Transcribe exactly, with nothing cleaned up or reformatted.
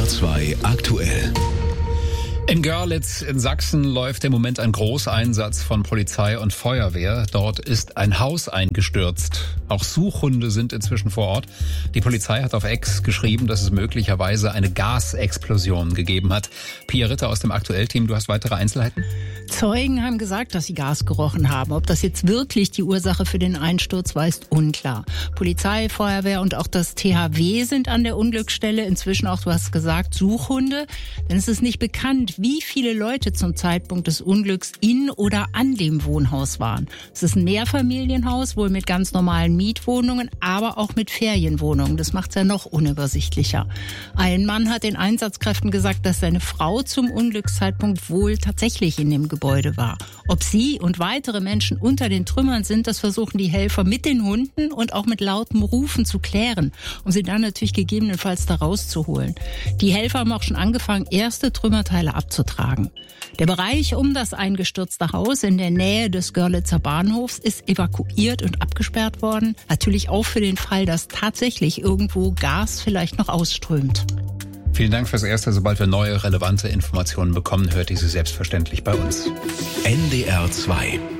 zwei aktuell. In Görlitz in Sachsen läuft im Moment ein Großeinsatz von Polizei und Feuerwehr. Dort ist ein Haus eingestürzt. Auch Suchhunde sind inzwischen vor Ort. Die Polizei hat auf X geschrieben, dass es möglicherweise eine Gasexplosion gegeben hat. Pia Ritter aus dem Aktuell-Team, du hast weitere Einzelheiten? Zeugen haben gesagt, dass sie Gas gerochen haben. Ob das jetzt wirklich die Ursache für den Einsturz war, ist unklar. Polizei, Feuerwehr und auch das T H W sind an der Unglücksstelle. Inzwischen auch, du hast gesagt, Suchhunde. Denn es ist nicht bekannt, wie viele Leute zum Zeitpunkt des Unglücks in oder an dem Wohnhaus waren. Es ist ein Mehrfamilienhaus, wohl mit ganz normalen Mietwohnungen, aber auch mit Ferienwohnungen. Das macht es ja noch unübersichtlicher. Ein Mann hat den Einsatzkräften gesagt, dass seine Frau zum Unglückszeitpunkt wohl tatsächlich in dem Gebäude war. Ob sie und weitere Menschen unter den Trümmern sind, das versuchen die Helfer mit den Hunden und auch mit lautem Rufen zu klären, um sie dann natürlich gegebenenfalls da rauszuholen. Die Helfer haben auch schon angefangen, erste Trümmerteile abzutragen. Der Bereich um das eingestürzte Haus in der Nähe des Görlitzer Bahnhofs ist evakuiert und abgesperrt worden. Natürlich auch für den Fall, dass tatsächlich irgendwo Gas vielleicht noch ausströmt. Vielen Dank fürs Erste. Sobald wir neue, relevante Informationen bekommen, hört ihr sie selbstverständlich bei uns. N D R zwei